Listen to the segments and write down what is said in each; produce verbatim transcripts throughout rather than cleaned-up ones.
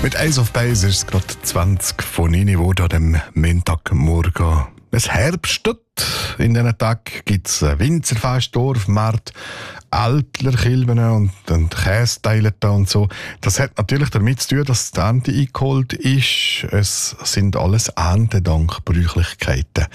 Mit Eis auf Beis ist es gerade zwanzig von neun geworden an dem Montagmorgen. Es herbstet. In diesen Tagen gibt es ein Winzerfest, Dorfmarkt, Ältlerkilben und, und Kästeile und so. Das hat natürlich damit zu tun, dass die Ernte eingeholt ist. Es sind alles Erntedankbräuchlichkeiten.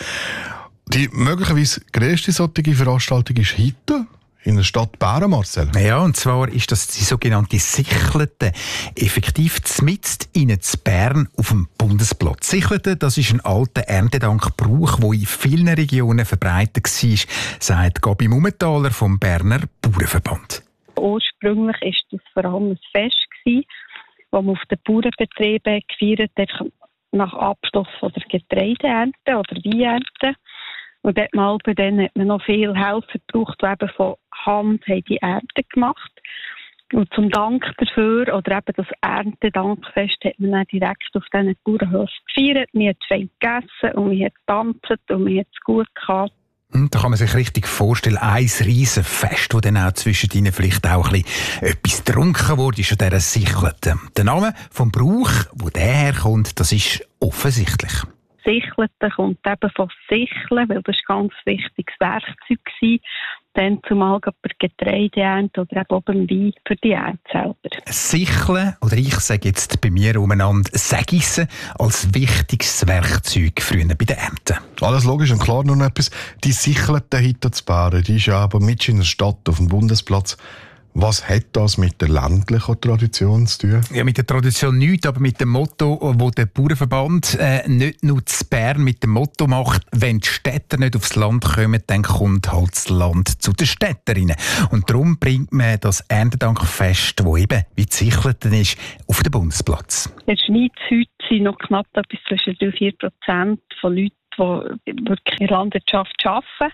Die möglicherweise grösste solche Veranstaltung ist heute in der Stadt Bären, Marcel. Ja, und zwar ist das die sogenannte Sichlelte. Effektiv zmitzt in Bern auf dem Bundesplatz. Sichlelte, das ist ein alter Erntedankbrauch, der in vielen Regionen verbreitet war, sagt Gabi Mummentaler vom Berner Bauernverband. Ursprünglich war das vor allem ein Fest, das man auf den Bauernbetrieben gefeiert hat, nach Abschluss von der Getreideernte oder Weinernte. Und dort mal bei denen hat man noch viel Helfer gebraucht, die eben von Hand haben die Ernte gemacht. Und zum Dank dafür, oder eben das Erntedankfest, hat man dann direkt auf diesen Bauernhöfen gefeiert. Man hat fein gegessen und man hat getanzt und man hat es gut gehabt. Da kann man sich richtig vorstellen, ein riesen Fest, wo dann auch zwischen ihnen vielleicht auch ein bisschen etwas getrunken wurde, ist an dieser Sichlelte. Der Name vom Brauch, wo der herkommt, das ist offensichtlich. Sichlete kommt eben von Sicheln, weil das ein ganz wichtiges Werkzeug war. Dann zumal bei Getreideernte oder eben beim Wein für die Ernte selber. Sicheln, oder ich sage jetzt bei mir umeinander Sägissen, als wichtiges Werkzeug früher bei der Ernte. Alles logisch und klar, nur noch etwas. Die Sichlelte hinter zu Bären, die ist ja aber mit in der Stadt auf dem Bundesplatz. Was hat das mit der ländlichen Tradition zu tun? Ja, mit der Tradition nichts, aber mit dem Motto, wo der Bauernverband äh, nicht nur zu Bern mit dem Motto macht, wenn die Städter nicht aufs Land kommen, dann kommt halt das Land zu den Städterinnen. Und darum bringt man das Erntedankfest, das eben wie die Sichlelte ist, auf den Bundesplatz. In der Schweiz heute sind noch knapp etwas zwischen drei bis vier Prozent von Leuten, die wirklich in der Landwirtschaft arbeiten.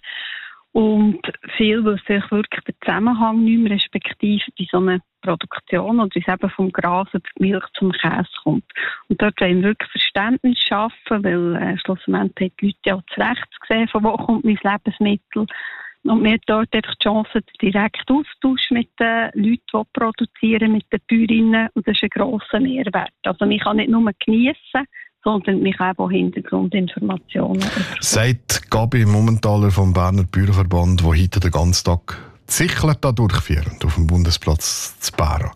Und viel wissen sich wirklich den Zusammenhang nicht mehr, respektive bei so einer Produktion oder wie es eben vom Gras über die Milch zum Käse kommt. Und dort wollen wir wirklich Verständnis schaffen, weil äh, schlussendlich haben die Leute ja auch zu Recht gesehen, von wo kommt mein Lebensmittel. Und wir haben dort einfach die Chance, den direkten Austausch mit den Leuten, die produzieren, mit den Bäuerinnen. Und das ist ein grosser Mehrwert. Also man kann nicht nur geniessen, sondern mich auch Hintergrundinformationen. Sagt Gabi Mummentaler vom Berner Bauernverband, der heute den ganzen Tag die Sichlelte durchführt auf dem Bundesplatz zu Bären.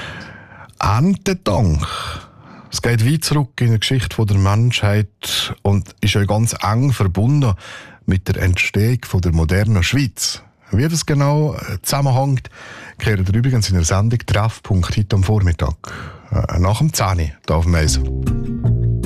Erntedank. Es geht weit zurück in die Geschichte der Menschheit und ist ja ganz eng verbunden mit der Entstehung der modernen Schweiz. Wie das genau zusammenhängt, kehren wir übrigens in der Sendung Treffpunkt heute am Vormittag. Nach dem zehn Uhr hier auf dem Eis.